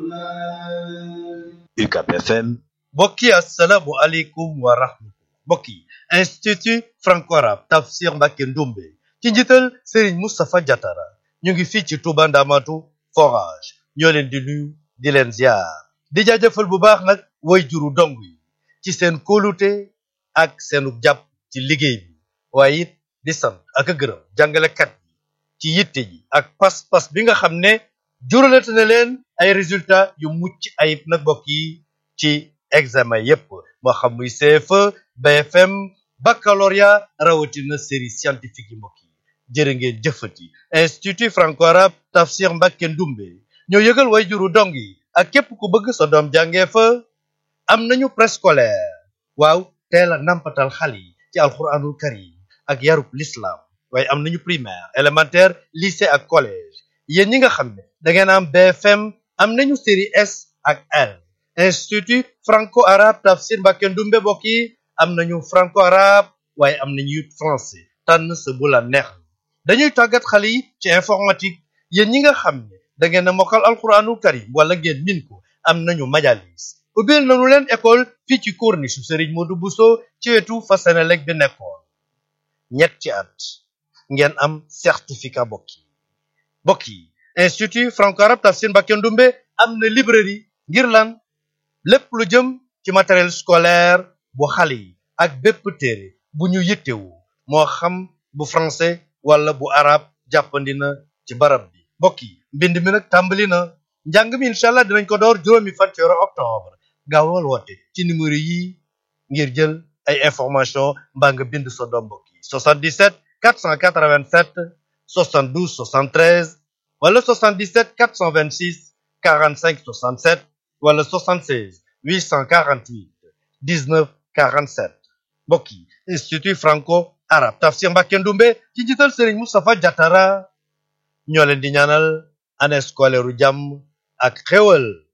UCAB FM. mbokk yi asalaamu aleykum wa rahmatullah. mbokk yi institut franco-arabe Tafsir Mbacké Ndoumbe ci njiital Serigne Moustapha Diatara ñu ngi fii ci Touba Ndamatu forage ñoo leen di nuyu di leen ziar di jaajëfal bu baax nag way juru dong yi ci seen kóolute ak seenu jàpp ci liggéey bi waaye it di sant ak a gërëm jàngalekat yi ci yitte yi ak pas-pas bi nga xam ne juralate na leen ay résultats yu mucc ayib nag mbokk yi ci examen yépp moo xam muy CFE BFM baccalauréat rawatina série scientifique yi mbokk yi jërë ngeen jëfati institut franco-arabe Tafsir Mbacké Ndoumbe ñoo yëgal way juru dong yi ak képp ku bëgg sa doom jàngee fa am nañu préscolaire waaw teel a nampatal xale yi ci alquranul karim ak yarub l'islam waaye am nañu primaire élémentaire lycée ak collège yéen ñi nga xam ne da ngeen am BFM am nañu série S ak L institut franco-arabe Tafsir Mbacké Ndoumbe mbokk yi am nañu franco-arabe waaye am nañu français tànn sa bu la neex dañuy tàggat xale yi ci informatique yéen ñi nga xam ne da ngeen a mokkal alquranul karim wala ngeen min ko am nañu majalis ubbil nañu leen école fii ci corniche su Serigne Modou Bousso ci wetu fa Senelec bi nekkoon ñetti at ngeen am certificat mbokk yi institut franco-arabe Tafsir Mbacké Ndoumbe am na librairie ngir lan lépp lu jëm ci matériel scolaire bu xale yi ak bépp téere bu ñu yittewu moo xam bu français wala bu arabe jàppandi na ci barab bi mbokk yi mbind mi nag tàmbali na njàng mi incha allah dinañ ko door juróomi fan ci weeru octobre gaawal woote ci numéro yi ngir jël ay information mbaa nga bind sa doom mbokk yi 77 487 72 73 wala 77 426 45 67 wala 76 848 19 47 mbokk yi institut franco-arabe Tafsir Mbacké Ndoumbe ci njiital Serigne Moustapha Diatara ñoo leen di ñaanal année scolaire u jàmm ak xéwal